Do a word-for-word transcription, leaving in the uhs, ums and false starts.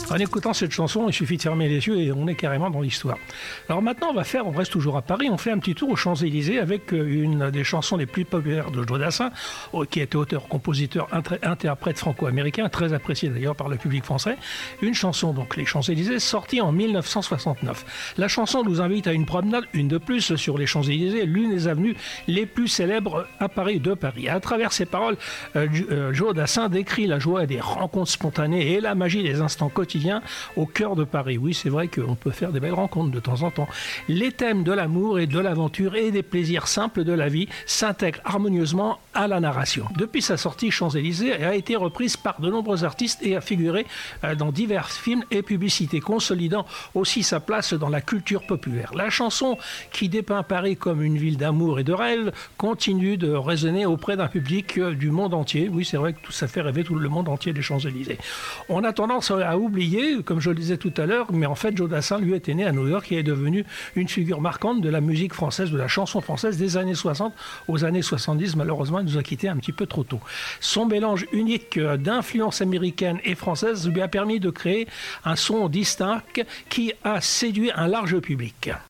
En écoutant cette chanson, il suffit de fermer les yeux et on est carrément dans l'histoire. Alors maintenant, on va faire, on reste toujours à Paris, on fait un petit tour aux Champs-Élysées avec une des chansons les plus populaires de Joe Dassin, qui était auteur, compositeur, interprète franco-américain, très apprécié d'ailleurs par le public français. Une chanson, donc Les Champs-Élysées, sortie en mille neuf cent soixante-neuf. La chanson nous invite à une promenade, une de plus, sur les Champs-Élysées, l'une des avenues les plus célèbres à Paris de Paris. À travers ses paroles, euh, Joe Dassin décrit la joie des rencontres spontanées et la magie des instants quotidiens au cœur de Paris. Oui, c'est vrai qu'on peut faire des belles rencontres de temps en temps. Les thèmes de l'amour et de l'aventure et des plaisirs simples de la vie s'intègrent harmonieusement à la narration. Depuis sa sortie, Champs-Élysées a été reprise par de nombreux artistes et a figuré dans divers films et publicités, consolidant aussi sa place dans la culture populaire. La chanson, qui dépeint Paris comme une ville d'amour et de rêve, continue de résonner auprès d'un public du monde entier. Oui, c'est vrai que tout ça fait rêver tout le monde entier des Champs-Élysées. On a tendance à oublier, comme je le disais tout à l'heure, mais en fait, Joe Dassin, lui, était né à New York et est devenu une figure marquante de la musique française, de la chanson française des années soixante aux années soixante-dix. Malheureusement, il nous a quittés un petit peu trop tôt. Son mélange unique d'influences américaines et françaises lui a permis de créer un son distinct qui a séduit un large public.